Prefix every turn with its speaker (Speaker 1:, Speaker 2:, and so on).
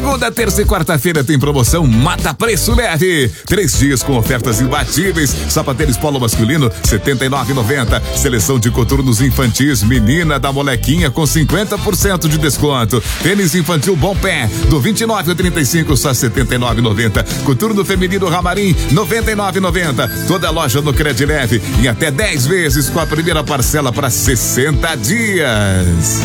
Speaker 1: Segunda, terça e quarta-feira tem promoção Mata Preço Leve. 3 dias com ofertas imbatíveis. Sapatênis polo masculino, R$ 79,90. Seleção de coturnos infantis, menina da molequinha com 50% de desconto. Tênis infantil Bom Pé, do 29 ao 35, só R$ 79,90. Coturno feminino Ramarim, R$ 99,90. Toda loja no Credileve em até 10 vezes com a primeira parcela para 60 dias.